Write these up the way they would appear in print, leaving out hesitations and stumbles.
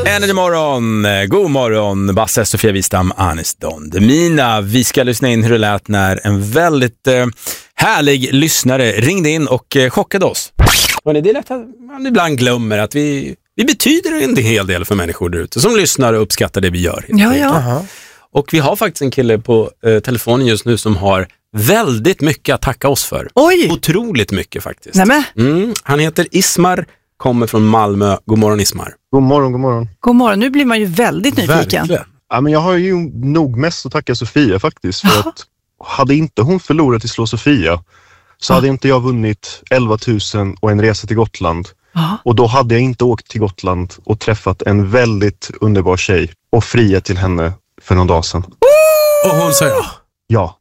Energy morgon, god morgon, Basse, Sofia Wistam, Anis Don Demina. Vi ska lyssna in hur det lät när en väldigt härlig lyssnare ringde in och chockade oss. Och det är lätt att man ibland glömmer att vi betyder en hel del för människor där ute som lyssnar och uppskattar det vi gör. Ja. Och vi har faktiskt en kille på telefonen just nu som har väldigt mycket att tacka oss för. Oj! Otroligt mycket faktiskt. Nämen. Han heter Ismar, kommer från Malmö. God morgon Ismar. God morgon. God morgon, nu blir man ju väldigt nyfiken. Verkligen. Ja, men jag har ju nog mest att tacka Sofia faktiskt. För att hade inte hon förlorat till Slå Sofia så hade inte jag vunnit 11 000 och en resa till Gotland. Och då hade jag inte åkt till Gotland och träffat en väldigt underbar tjej och friat till henne för någon dag sedan. Och hon sa ja. Ja!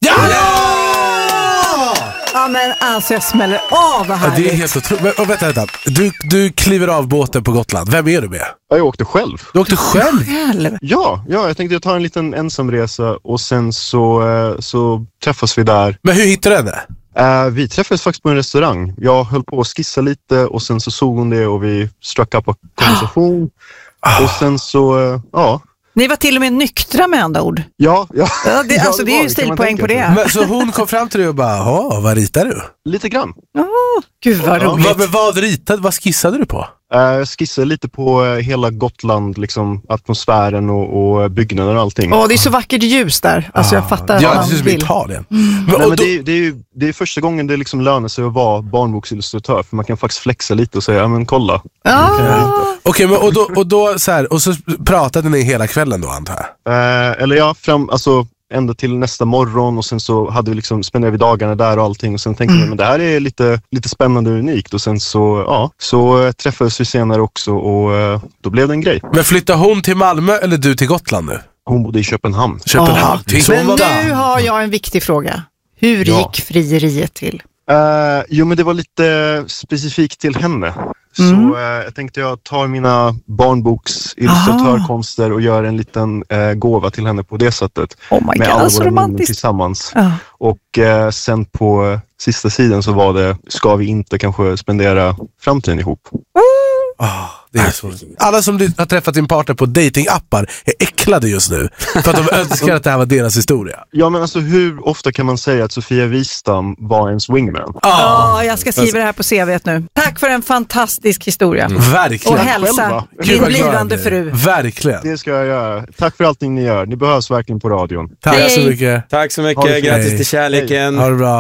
Ja, men alltså jag smäller av vad härligt. Det är helt otroligt. Och vänta. Du kliver av båten på Gotland. Vem är du med? Jag åkte själv. Du åkte själv? Ja, jag tänkte jag tar en liten ensamresa och sen så träffas vi där. Men hur hittade du henne? Vi träffades faktiskt på en restaurang. Jag höll på att skissa lite och sen så såg hon det och vi struck upp en konversation. Och sen så, Ni var till och med nyktra med andra ord. Ja, det är ju stilpoäng på det. Men, så hon kom fram till dig och bara, vad ritar du? Lite grann. Gud vad roligt. Vad skissade du på? Jag skissade lite på hela Gotland, liksom atmosfären och byggnader och allting. Det är så vackert ljus där. Alltså jag fattar. Ja, det ser ut som Italien. Men det är första gången det liksom lönar sig att vara barnboksillustratör, för man kan faktiskt flexa lite och säga, ja men kolla. Okej, men och då så här, och så pratade ni hela kvällen då, antar jag? Ända till nästa morgon, och sen så hade vi liksom spenderade vi dagarna där och allting, och sen tänkte vi, men det här är lite spännande och unikt, och sen så träffades vi senare också, och då blev det en grej. Men flyttade hon till Malmö eller du till Gotland nu? Hon bodde i Köpenhamn. Men nu har jag en viktig fråga. Hur gick frieriet till? Men det var lite specifikt till henne. Så jag tänkte jag tar mina barnboksillustratörkonster och gör en liten gåva till henne på det sättet. Med alla våra minnen tillsammans. Och sen på sista sidan så var det, ska vi inte kanske spendera framtiden ihop? Det är så. Alla som har träffat sin partner på datingappar är äcklade just nu för att de önskar att det här var deras historia. Ja, men alltså hur ofta kan man säga att Sofia Wistam var en swingman? Jag ska skriva det här på CV:t nu. Tack för en fantastisk historia. Verkligen. Och hälsa din blivande fru. Verkligen. Det ska jag göra. Tack för allting ni gör. Ni behövs verkligen på radion. Tack så mycket. Tack så mycket. Grattis till kärleken. Ha det bra.